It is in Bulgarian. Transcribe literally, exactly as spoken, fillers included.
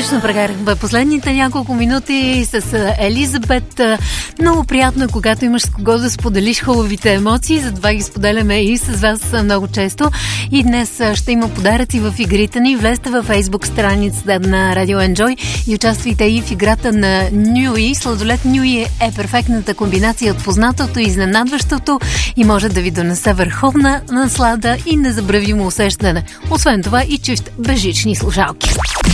Отлично прекарахме последните няколко минути с Елизабет. Много приятно е, когато имаш с кого да споделиш хубавите емоции, затова ги споделяме и с вас много често. И днес ще има подаръци в игрите ни. Влезте във Facebook страницата на Radio Enjoy и участвайте и в играта на Нюи. Сладолет Нюи е перфектната комбинация от познатото и изненадващото и може да ви донесе върховна наслада и незабравимо усещане. Освен това и чифт безжични слушалки.